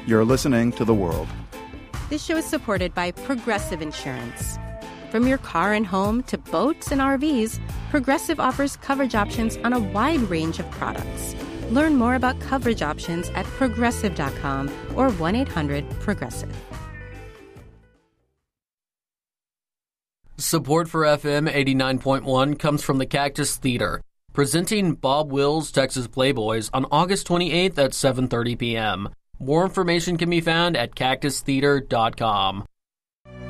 You're listening to The World. This show is supported by Progressive Insurance. From your car and home to boats and RVs, Progressive offers coverage options on a wide range of products. Learn more about coverage options at Progressive.com or 1-800-PROGRESSIVE. Support for FM 89.1 comes from the Cactus Theater, presenting Bob Wills' Texas Playboys on August 28th at 7:30 p.m. More information can be found at cactustheater.com.